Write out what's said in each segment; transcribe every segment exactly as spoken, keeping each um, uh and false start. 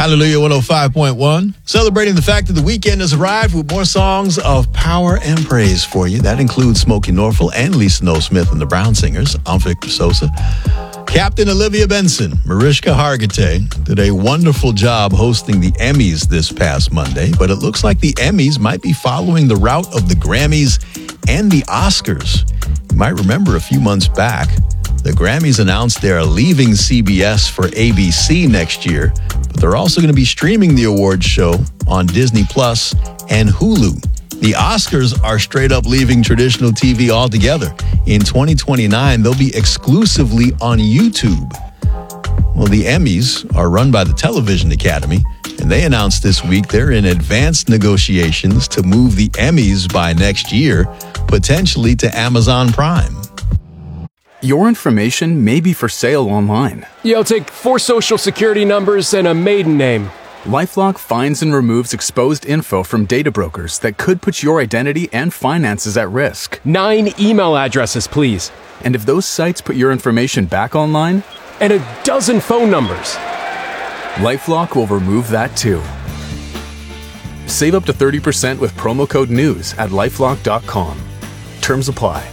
Hallelujah one oh five point one. Celebrating the fact that the weekend has arrived with more songs of power and praise for you. That includes Smokey Norfolk and Lisa Noel Smith and the Brown Singers. I'm Victor Sosa. Captain Olivia Benson, Mariska Hargitay did a wonderful job hosting the Emmys this past Monday, but it looks like the Emmys might be following the route of the Grammys and the Oscars. You might remember a few months back, the Grammys announced they are leaving C B S for A B C next year, but they're also going to be streaming the awards show on Disney Plus and Hulu. The Oscars are straight up leaving traditional T V altogether. In twenty twenty-nine, they'll be exclusively on YouTube. Well, the Emmys are run by the Television Academy, and they announced this week they're in advanced negotiations to move the Emmys by next year, potentially to Amazon Prime. Your information may be for sale online. Yeah, I'll take four social security numbers and a maiden name. LifeLock finds and removes exposed info from data brokers that could put your identity and finances at risk. Nine email addresses, please. And if those sites put your information back online, and a dozen phone numbers, LifeLock will remove that too. Save up to thirty percent with promo code NEWS at lifelock dot com. Terms apply.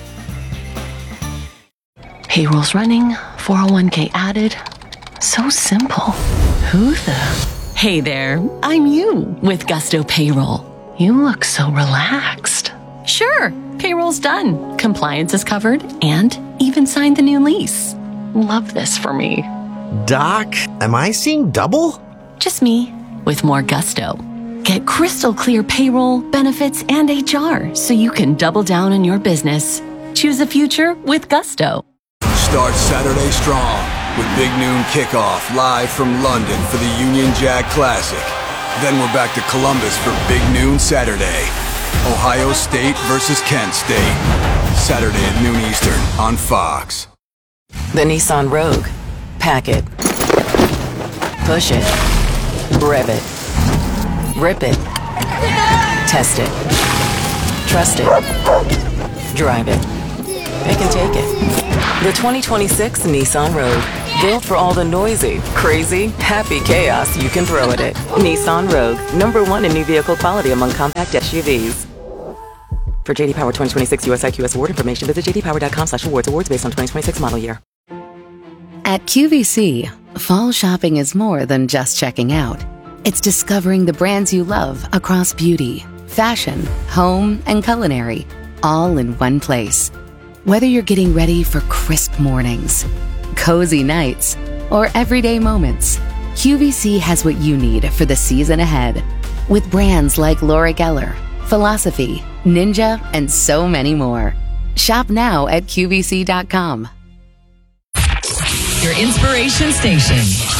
Payroll's running, four oh one k added. So simple. Who the... Hey there, I'm you with Gusto Payroll. You look so relaxed. Sure, payroll's done, compliance is covered, and even signed the new lease. Love this for me. Doc, am I seeing double? Just me, with more gusto. Get crystal clear payroll, benefits, and H R so you can double down on your business. Choose a future with Gusto. Start Saturday strong with Big Noon Kickoff live from London for the Union Jack Classic. Then we're back to Columbus for Big Noon Saturday. Ohio State versus Kent State. Saturday at noon Eastern on Fox. The Nissan Rogue. Pack it. Push it. Rev it. Rip it. Test it. Trust it. Drive it. Pick and take it. The twenty twenty-six Nissan Rogue. Built for all the noisy, crazy, happy chaos you can throw at it. Nissan Rogue. Number one in new vehicle quality among compact S U Vs. For J D Power twenty twenty-six U S I Q S award information, visit j d power dot com slash awards. Awards based on twenty twenty-six model year. At Q V C, fall shopping is more than just checking out. It's discovering the brands you love across beauty, fashion, home, and culinary, all in one place. Whether you're getting ready for crisp mornings, cozy nights, or everyday moments, Q V C has what you need for the season ahead. With brands like Laura Geller, Philosophy, Ninja, and so many more. Shop now at Q V C dot com. Your inspiration station.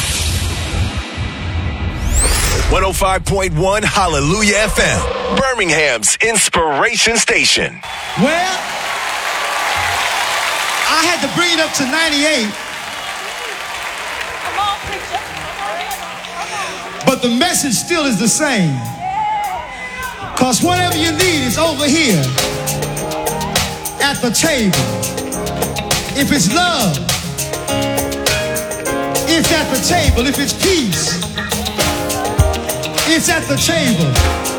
one oh five point one Hallelujah F M, Birmingham's inspiration station. Well, I had to bring it up to ninety-eight. But the message still is the same. Because whatever you need is over here at the table. If it's love, it's at the table. If it's peace, it's at the table.